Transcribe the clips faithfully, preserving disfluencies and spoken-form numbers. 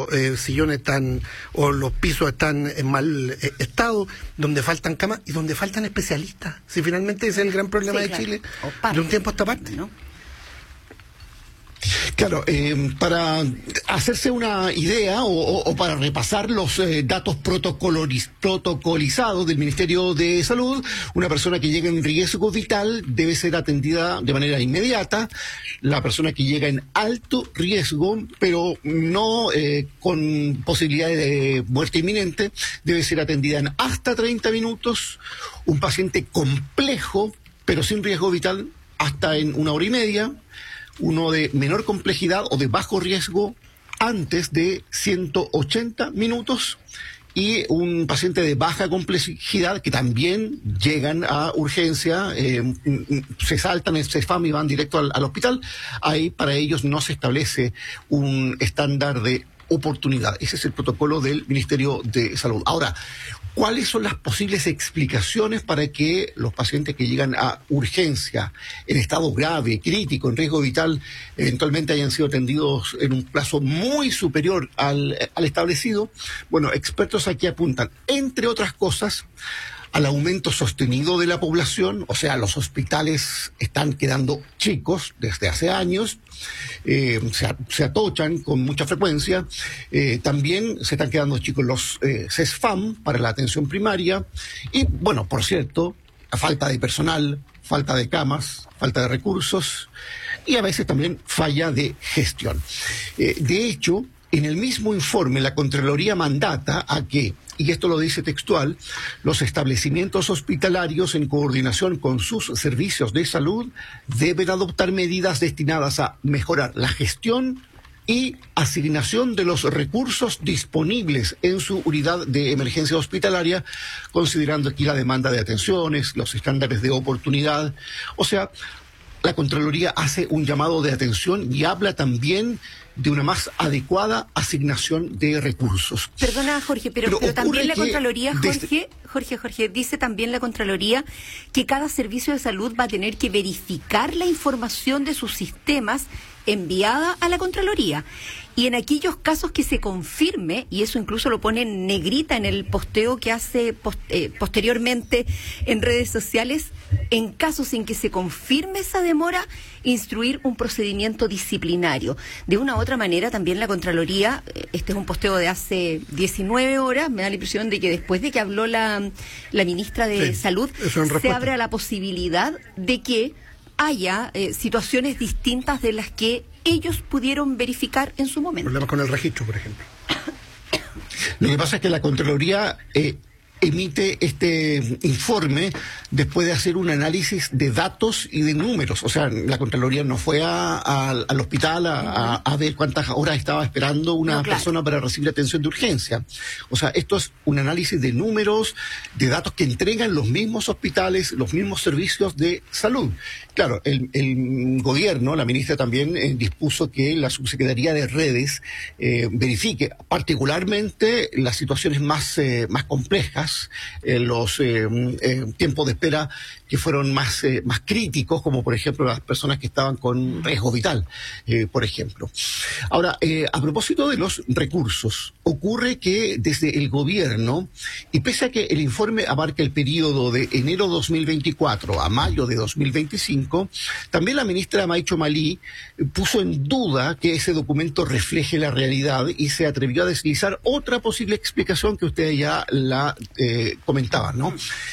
los eh, sillones están o los pisos están en mal eh, estado, donde faltan camas y donde faltan especialistas. Si finalmente ese es el gran problema sí, de claro. Chile de un tiempo a esta parte, ¿no? Claro, eh, para hacerse una idea o, o, o para repasar los eh, datos protocolizados del Ministerio de Salud, una persona que llega en riesgo vital debe ser atendida de manera inmediata. La persona que llega en alto riesgo, pero no eh, con posibilidad de muerte inminente, debe ser atendida en hasta treinta minutos. Un paciente complejo, pero sin riesgo vital, hasta en una hora y media. Uno de menor complejidad o de bajo riesgo antes de ciento ochenta minutos y un paciente de baja complejidad que también llegan a urgencia, eh, se saltan el CEFAM y van directo al, al hospital. Ahí para ellos no se establece un estándar de oportunidad. Ese es el protocolo del Ministerio de Salud. Ahora, ¿cuáles son las posibles explicaciones para que los pacientes que llegan a urgencia, en estado grave, crítico, en riesgo vital, eventualmente hayan sido atendidos en un plazo muy superior al, al establecido? Bueno, expertos aquí apuntan, entre otras cosas, al aumento sostenido de la población, o sea, los hospitales están quedando chicos desde hace años, eh, se, se atochan con mucha frecuencia, eh, también se están quedando chicos los eh, CESFAM para la atención primaria, y bueno, por cierto, la falta de personal, falta de camas, falta de recursos, y a veces también falla de gestión. Eh, de hecho, en el mismo informe, la Contraloría mandata a que, y esto lo dice textual, los establecimientos hospitalarios, en coordinación con sus servicios de salud, deben adoptar medidas destinadas a mejorar la gestión y asignación de los recursos disponibles en su unidad de emergencia hospitalaria, considerando aquí la demanda de atenciones, los estándares de oportunidad. O sea, la Contraloría hace un llamado de atención y habla también de una más adecuada asignación de recursos. Perdona, Jorge, pero, pero, pero también la Contraloría, Jorge, desde... Jorge, Jorge, dice también la Contraloría que cada servicio de salud va a tener que verificar la información de sus sistemas enviada a la Contraloría. Y en aquellos casos que se confirme, y eso incluso lo pone en negrita en el posteo que hace post, eh, posteriormente en redes sociales, en casos en que se confirme esa demora, instruir un procedimiento disciplinario. De una u otra manera, también la Contraloría, este es un posteo de hace diecinueve horas, me da la impresión de que después de que habló la, la ministra de sí, Salud, se abre a la posibilidad de que haya eh, situaciones distintas de las que ellos pudieron verificar en su momento. Problemas con el registro, por ejemplo. Lo que pasa es que la Contraloría eh, emite este informe después de hacer un análisis de datos y de números. O sea, la Contraloría no fue a, a, al hospital a, a, a ver cuántas horas estaba esperando una no, claro. persona para recibir atención de urgencia. O sea, esto es un análisis de números, de datos que entregan los mismos hospitales, los mismos servicios de salud. Claro, el, el gobierno, la ministra también eh, dispuso que la subsecretaría de redes eh, verifique particularmente las situaciones más, eh, más complejas, eh, los eh, eh, tiempos de espera que fueron más, eh, más críticos, como por ejemplo las personas que estaban con riesgo vital, eh, por ejemplo. Ahora, eh, a propósito de los recursos, ocurre que desde el gobierno, y pese a que el informe abarca el periodo de enero dos mil veinticuatro a mayo de dos mil veinticinco, también la ministra Maicho Malí puso en duda que ese documento refleje la realidad y se atrevió a deslizar otra posible explicación que ustedes ya la eh, comentaban, ¿no?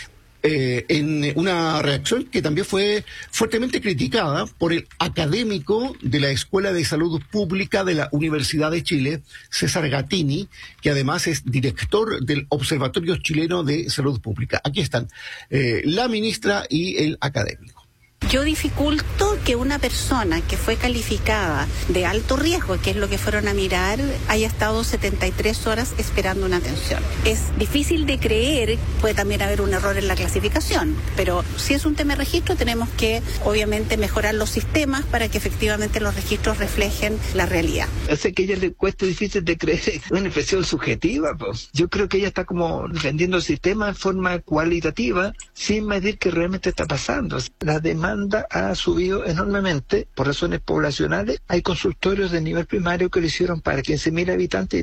Eh, en una reacción que también fue fuertemente criticada por el académico de la Escuela de Salud Pública de la Universidad de Chile, César Gattini, que además es director del Observatorio Chileno de Salud Pública. Aquí están eh, la ministra y el académico. Yo dificulto que una persona que fue calificada de alto riesgo, que es lo que fueron a mirar, haya estado setenta y tres horas esperando una atención. Es difícil de creer, puede también haber un error en la clasificación, pero si es un tema de registro tenemos que obviamente mejorar los sistemas para que efectivamente los registros reflejen la realidad. O sea que a ella le cuesta difícil de creer, es una impresión subjetiva, pues. Yo creo que ella está como defendiendo el sistema de forma cualitativa sin medir qué realmente está pasando. La demanda ha subido enormemente por razones poblacionales. Hay consultorios de nivel primario que lo hicieron para quince mil habitantes